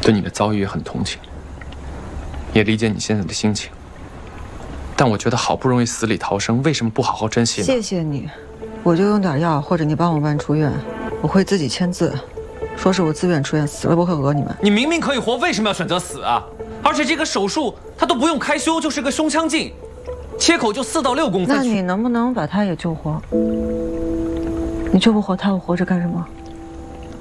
对你的遭遇也很同情，也理解你现在的心情。但我觉得好不容易死里逃生，为什么不好好珍惜呢？ 谢谢你，我就用点药，或者你帮我办出院，我会自己签字，说是我自愿出院，死了不会讹你们。 你明明可以活，为什么要选择死啊？而且这个手术他都不用开胸，就是个胸腔镜，切口就4到6公分。 那你能不能把他也救活？你救不活他，我活着干什么？